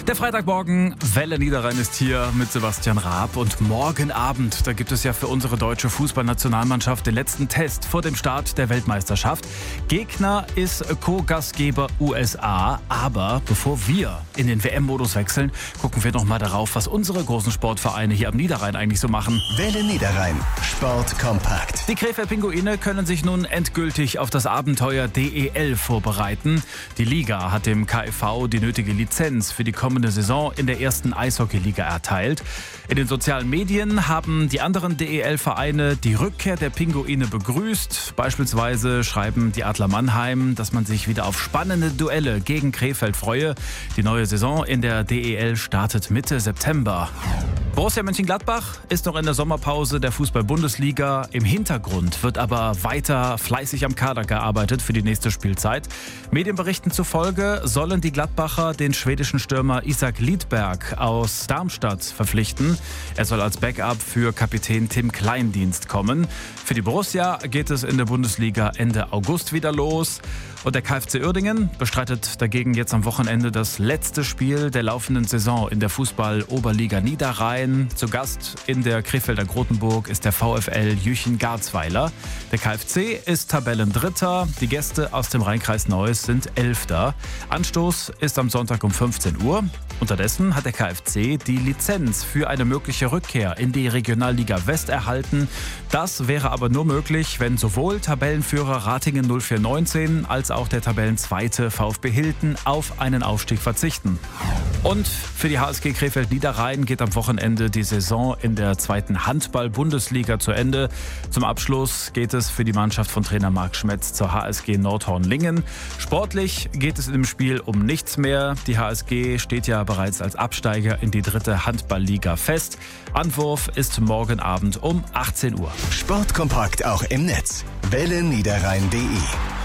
Der Freitagmorgen, Welle Niederrhein ist hier mit Sebastian Raab. Und morgen Abend, da gibt es ja für unsere deutsche Fußballnationalmannschaft den letzten Test vor dem Start der Weltmeisterschaft. Gegner ist Co-Gastgeber USA. Aber bevor wir in den WM-Modus wechseln, gucken wir noch mal darauf, was unsere großen Sportvereine hier am Niederrhein eigentlich so machen. Welle Niederrhein, Sport kompakt. Die Krefeld Pinguine können sich nun endgültig auf das Abenteuer DEL vorbereiten. Die Liga hat dem KfV die nötige Lizenz für die kommende Saison in der ersten Eishockeyliga erteilt. In den sozialen Medien haben die anderen DEL-Vereine die Rückkehr der Pinguine begrüßt. Beispielsweise schreiben die Adler Mannheim, dass man sich wieder auf spannende Duelle gegen Krefeld freue. Die neue Saison in der DEL startet Mitte September. Borussia Mönchengladbach ist noch in der Sommerpause der Fußball-Bundesliga. Im Hintergrund wird aber weiter fleißig am Kader gearbeitet für die nächste Spielzeit. Medienberichten zufolge sollen die Gladbacher den schwedischen Stürmer Isak Lidberg aus Darmstadt verpflichten. Er soll als Backup für Kapitän Tim Kleindienst kommen. Für die Borussia geht es in der Bundesliga Ende August wieder los. Und der KfC Uerdingen bestreitet dagegen jetzt am Wochenende das letzte Spiel der laufenden Saison in der Fußball-Oberliga Niederrhein. Zu Gast in der Krefelder Grotenburg ist der VfL Jüchen-Garzweiler. Der KfC ist Tabellendritter. Die Gäste aus dem Rheinkreis Neuss sind Elfter. Anstoß ist am Sonntag um 15 Uhr. Unterdessen hat der KfC die Lizenz für eine mögliche Rückkehr in die Regionalliga West erhalten. Das wäre aber nur möglich, wenn sowohl Tabellenführer Ratingen 0419 als auch der Tabellenzweite VfB Hilden auf einen Aufstieg verzichten. Und für die HSG Krefeld Niederrhein geht am Wochenende die Saison in der zweiten Handball-Bundesliga zu Ende. Zum Abschluss geht es für die Mannschaft von Trainer Marc Schmetz zur HSG Nordhorn-Lingen. Sportlich geht es in dem Spiel um nichts mehr. Die HSG steht ja bereits als Absteiger in die dritte Handballliga fest. Anwurf ist morgen Abend um 18 Uhr. Sportkompakt auch im Netz. welleniederrhein.de